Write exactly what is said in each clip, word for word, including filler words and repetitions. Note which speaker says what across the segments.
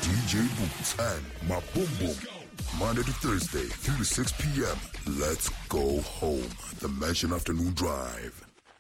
Speaker 1: D J Boots and Ma Boom Boom. Monday to Thursday, three to six p.m. Let's go home. The Mansion Afternoon Drive.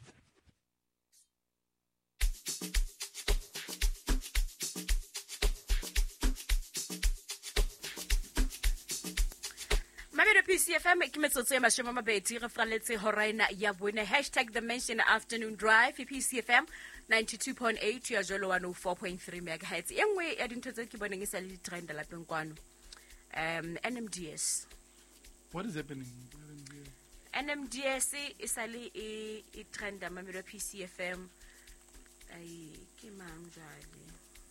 Speaker 2: P C F M ke metsotso e mashome a mabedi re fraletse horaina ya bone hashtag the Mansion Afternoon Drive P C F M ninety-two point eight ya jolo one oh four point three megahertz engwe ya dintho tse ke boneng e sa le trend la peng kwano um N M D S.
Speaker 3: What is happening?
Speaker 2: N M D S is a li e e trend ma me P C F M ai ke mang jale.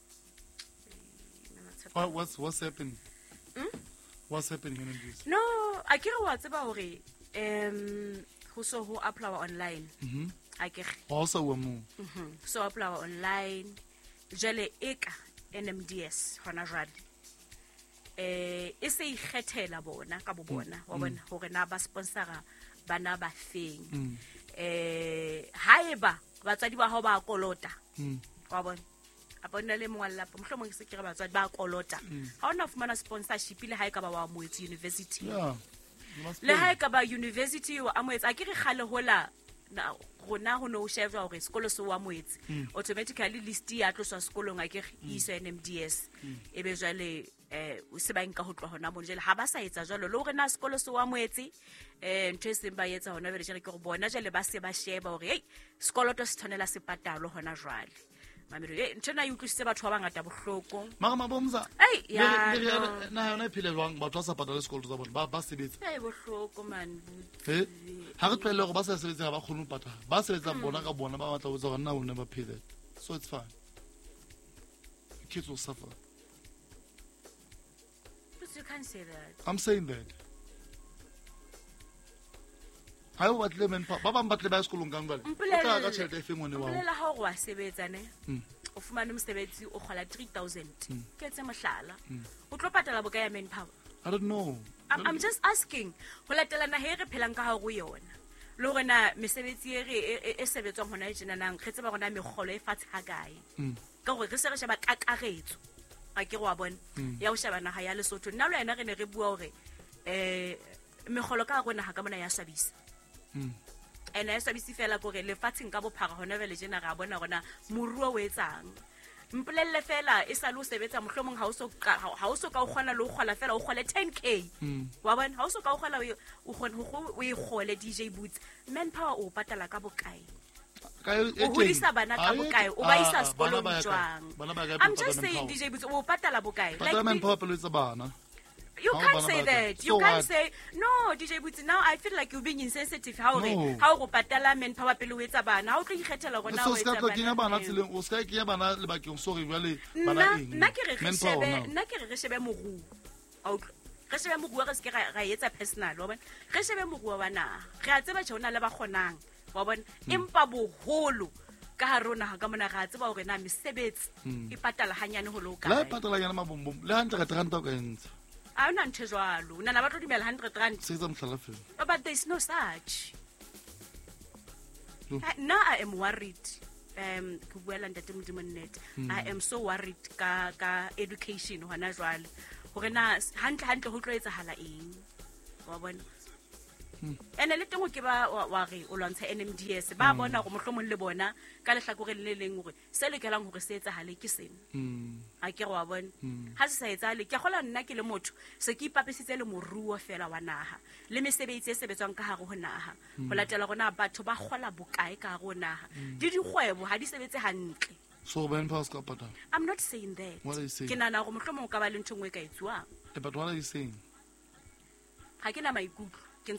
Speaker 3: What what's what's happening?
Speaker 2: Hmm?
Speaker 3: What's happening in this?
Speaker 2: No, I kere wa tseba hore um go so ho apply online.
Speaker 3: Mhm.
Speaker 2: I kere
Speaker 3: Also we move.
Speaker 2: Mhm. So apply online jale eka N M D S hona jwale. Eh e se ikgethela bona ka bo bona wa bona hore na ba sponsora bana ba feng. Eh haeba batswadi ba ho ba kolota. Wa bona apona le mongwa la mohlomong se ke re batswadi ba kolota ha ona fumana sponsorship le ha e ka ba wa moetsi university
Speaker 3: Yeah.
Speaker 2: le ha e ka ba university wa amoetsi a ke re khale hola na rona ho no sheva hore sekolo se wa moetsi automatically list ya tloswa sekolong a ke isa N M D S e be jwale eh o se ba nka ho tlwa hona mo jele ha ba sa etsa jwalo le hore na sekolo se wa moetsi eh ntwe se ba etsa hona be jele ke go bona jele ba se ba sheba hore hey sekolo to se tshwanela se patalo hona jwale mamelo eh ntena you tlositse batho ba bangata bohloko
Speaker 3: Mama mabomza.
Speaker 2: hey ya
Speaker 3: na yona iphile jwang batho ba sa patala sekolo tsa bona ba ba sebetsa.
Speaker 2: hey bohloko man
Speaker 3: Eh ha re tlwele go ba sa sebetsa ba khone patala ba sebetsa bona ka bona ba batla go tsa nna o never pay that, so it's fine. Kids will suffer.
Speaker 2: But you can't say that.
Speaker 3: I'm saying that. I want lemon pop. Baba mbatle ba sekolong ka ngwana. Ka ka tšhelete e fengone wa.
Speaker 2: Mplela ha go a sebetsa ne. O fumane mosebetsi o kgola three thousand. Ke tse mohlala. O tlo patala boka ya manpower.
Speaker 3: I don't know.
Speaker 2: I'm, I'm just asking. Ho latela na he re phelang ka ha go yona. Le hore na mesebetsi e re e sebetswang hona e jena nang khetse ba rona megolo e fatshe ha kae. Ka gore re se re sheba kakaretso. A ke go a bona. Ya o sheba naga ya Lesotho. Nna lo ena re ne re bua hore eh megolo ka rona ha ka mona ya sabisa. And I sabi si fela gore le fatsing ka bophara hona vele jena ga bona rona moruo o etsang mpolelle fela e sa lo sebetsa mohlomong ha o so ha o so ka o kgona le o kgola fela o kgole ten K wa bona ha o so ka o kgola o kgona ho o e kgole D J Boots manpower o patala ka bokae o hodisa bana ka bokae o ba isa sekolong jwang I'm just saying D J Boots o patala bokae
Speaker 3: like manpower pelo tsa bana.
Speaker 2: You can't say that. You can't say no, D J Boots. Now I feel like you're being insensitive. How no. How go patala manpower pelo etsa bana. How tlo ikgethela gona o etsa bana. So ska
Speaker 3: tlo bana tseleng o ska ke ya bana le bakeng sorry jwale bana eng.
Speaker 2: Nna ke re re shebe, nna ke re re shebe moruo. Out. Re shebe moruo re se ke ra etsa personal, wa bona. Re shebe moruo wa na. Re a tseba tjona le ba kgonang. Wa bona. Empa boholo ka harona ha ka mona ga tseba hore na mesebetsi e patala hanyane ho lo ka.
Speaker 3: La patala yana mabombo. Le one hundred rand o ka entse.
Speaker 2: I don't know jwalo. Nana ba tlo dimela one hundred rand. But there's no such. Now I am worried. Um kubuela ntate modimo net. I am so worried ka ka education hona jwale. Hore na hantle hantle ho tlo etsahala eng. Wa bona. Ene le tengo ke ba wa re o lwantsha N M D S ba bona go mohlomong le bona ka lehlakore le leng hore se lekelang hore se etsahale ke sena. A ke go wa bona ha se sa etsahale ke gola nna ke le motho se ke ipapesitse le moruo fela wa naha le mesebetsi e sebetswang ka hare ho naha go latela gona batho ba gola bokae ka hare ho naha di digwebo ha di sebetse hantle.
Speaker 3: So ben pass ka patala.
Speaker 2: I'm not saying that.
Speaker 3: What are you saying?
Speaker 2: Ke nana go mohlomong ka ba le ntshongwe ka etsuang.
Speaker 3: But what are you saying?
Speaker 2: Ha ke na maikutlo. You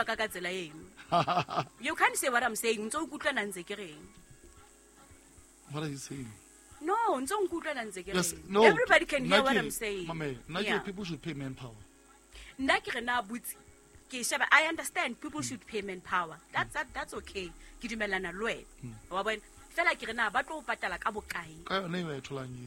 Speaker 2: can't say what I'm saying.
Speaker 3: What are you saying?
Speaker 2: No,
Speaker 3: yes, no.
Speaker 2: Everybody can hear what I'm saying.
Speaker 3: Mame, yeah. People should pay manpower.
Speaker 2: I understand people should pay manpower. That's that, that's okay.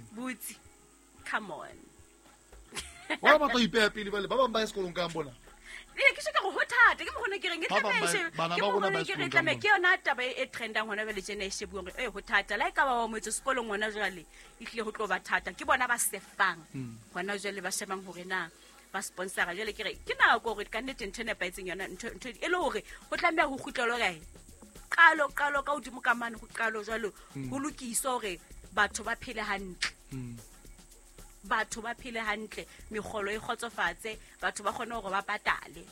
Speaker 2: Come on.
Speaker 3: What about you pay people? Baba mba sekolong ka mbona.
Speaker 2: le ke shaka go thata ke mo gone ke reng ke
Speaker 3: Ba bang ba-
Speaker 2: tlametse
Speaker 3: bana
Speaker 2: ke
Speaker 3: ba
Speaker 2: mo
Speaker 3: rona
Speaker 2: gone
Speaker 3: ba
Speaker 2: ke re
Speaker 3: sekolong ka
Speaker 2: tlame
Speaker 3: mona.
Speaker 2: ke yona taba e trendang hona bele jene e shebuang re e ho thata la ka ba mo tse sekolong ngwana jwale e tlile go tlo ba thata ke bona ba sefang hona jwale ba shebang hore na ba sponsora jwale ke re ke na go re ka nnete ntene ba etseng yona ntho ntho e le hore go tlamela go khutlelo gae qalo qalo ka udimo ka mane go qalo jwalo go lokisa hore batho ba phele hantle batho ba phele hantle megolo e khotsofatse batho ba gone gore ba patale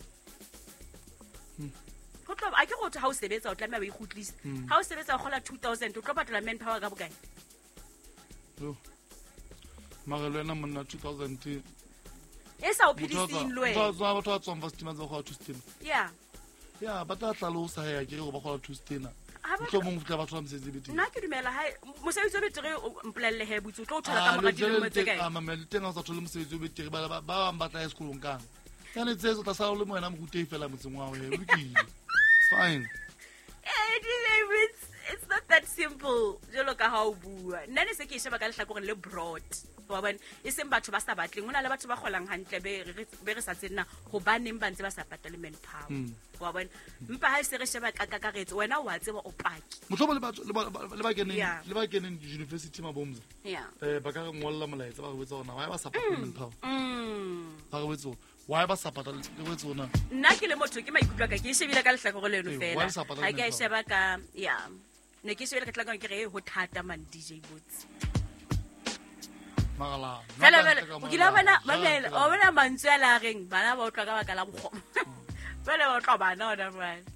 Speaker 2: go tlo a ke go tla ha o sebetsa o tlamela ba ikhutlisa ha o sebetsa go gola two thousand o tlo patala manpower ka bokae
Speaker 3: Yo. Mara le wena monna two thousand
Speaker 2: e sa o phedising lo
Speaker 3: Batho
Speaker 2: wena
Speaker 3: ba batho ba tswang fa stima tsa go two stina.
Speaker 2: yeah
Speaker 3: Ya ba tla tlalosa ya ke go ba go two stina.
Speaker 2: Ha ba-
Speaker 3: Tlo mong tla ba tla mosetse bete.
Speaker 2: nna ke dumela ha mosebetsi o betere o mpolelle he butse o tlo o thola ka
Speaker 3: Ah,
Speaker 2: mora
Speaker 3: le
Speaker 2: dilemo tse
Speaker 3: jele
Speaker 2: kae
Speaker 3: a mamele teng a sa thole mosebetsi o betere ba ba ba bang batla ya sekolong kang. Ya ne tse tsa sa le mo wena mo gutei fela motseng wa he. Lokile. Fine.
Speaker 2: Eh, di- it's it's not that simple jalo ka ha o bua nna ne se ke sheba ka lehlakoreng le broad wa bona e seng batho ba sa batleng hona le batho ba golang hantle be re be re sa tsena go baneng ba ntse ba sa patale manpower wa bona mpa ha se re sheba ka kakaretso wena o a tseba o paki
Speaker 3: Motho ba le batho le ba le ba keneng
Speaker 2: Yeah.
Speaker 3: le ba keneng university mabomza.
Speaker 2: yeah
Speaker 3: Eh ba ka re ngolla molaetsa ba go botsa ona why ba sa patale power.
Speaker 2: mm
Speaker 3: Ba go botsa why ba sa patale ke go botsa ona.
Speaker 2: nna ke le motho ke maikutlo ka ke shebile ka lehlakore leno
Speaker 3: Eh,
Speaker 2: fela
Speaker 3: why sa patala
Speaker 2: ha ke a
Speaker 3: manpower?
Speaker 2: sheba ka yeah ne ke shebile ka tla ka ke re ho thata man D J Boots
Speaker 3: Magala.
Speaker 2: fela fela o kila bana mamela o bona mantswe a la reng bana ba o tloka baka la bokgomo fela ba o tloba bana ona bana